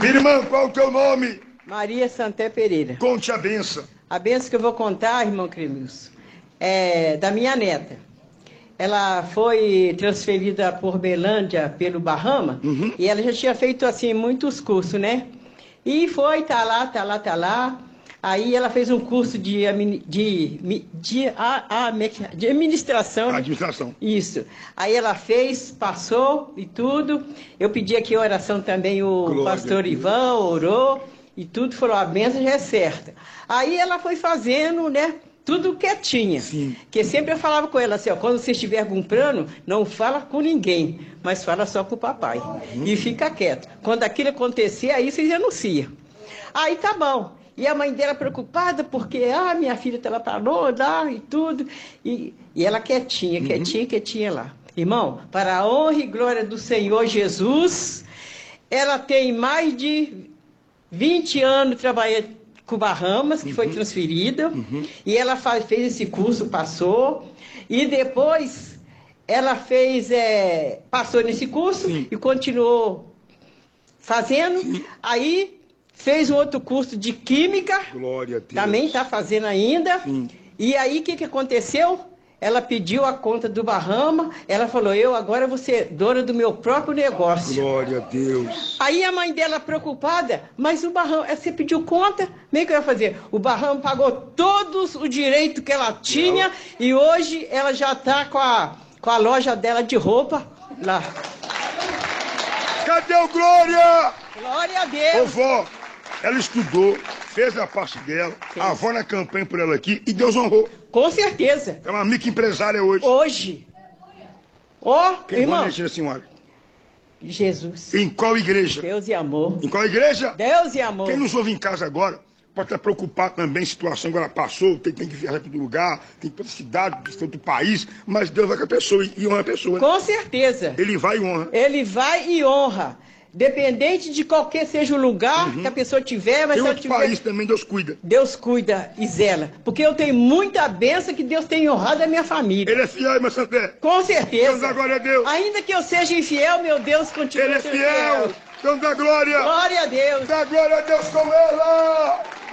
Minha irmã, qual é o teu nome? Maria Santé Pereira. Conte a benção. A benção que eu vou contar, irmão Cremilson, é da minha neta. Ela foi transferida por Belândia, pelo Bahama, e ela já tinha feito, assim, muitos cursos, né? E foi, tá lá. Aí ela fez um curso de administração. Né? Administração. Isso. Aí ela fez, passou e tudo. Eu pedi aqui a oração também, o Glória pastor Ivan orou e tudo, falou, a benção já é certa. Aí ela foi fazendo, né? Tudo quietinha. Sim. Porque sempre eu falava com ela assim, ó, quando você estiver comprando, não fala com ninguém, mas fala só com o papai. E fica quieto. Quando aquilo acontecer, aí vocês anunciam. Aí tá bom. E a mãe dela preocupada, porque, minha filha tá lá para lá e tudo. E ela quietinha lá. Irmão, para a honra e glória do Senhor Jesus, ela tem mais de 20 anos trabalhando com Bahamas, que foi transferida, e ela fez esse curso, passou, e depois ela fez, passou nesse curso e continuou fazendo, aí fez um outro curso de Química, Glória a Deus. também está fazendo ainda, e aí o que aconteceu? Ela pediu a conta do Bahama, ela falou, eu agora vou ser dona do meu próprio negócio. Glória a Deus. Aí a mãe dela preocupada, mas o Bahama, você pediu conta? Como é que eu ia fazer? O Bahama pagou todos os direitos que ela tinha e hoje ela já está com a loja dela de roupa lá. Cadê o Glória? Glória a Deus. Ô vó, ela estudou, fez a parte dela, a avó na campanha por ela aqui e Deus honrou. Com certeza. É uma microempresária hoje. Hoje. Ó, Quem irmão. a senhora? Jesus. Em qual igreja? Deus e amor. Em qual igreja? Deus e amor. Quem nos ouve em casa agora pode estar preocupado também, a situação agora passou, tem que viajar para outro lugar, tem que ir para outra cidade, para outro país, mas Deus vai com a pessoa e honra a pessoa. Né? Com certeza. Ele vai e honra. Ele vai e honra. Dependente de qualquer seja o lugar que a pessoa tiver, mas Tem se ela outro tiver... país também, Deus cuida. Deus cuida e zela. Porque eu tenho muita bênção que Deus tem honrado a minha família. Ele é fiel, irmã Santé. Com certeza. Deus dá glória a Deus. Ainda que eu seja infiel, meu Deus continua Ele é sendo fiel. Deus dá glória. Glória a Deus. Dá glória a Deus com ela.